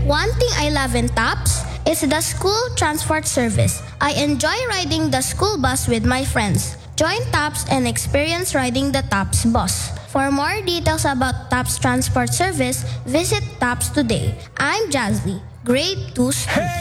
One thing I love in TAPS is the school transport service. I enjoy riding the school bus with my friends. Join TAPS and experience riding the TAPS bus. For more details about TAPS transport service, visit TAPS today. I'm Jazzy, grade 2 student.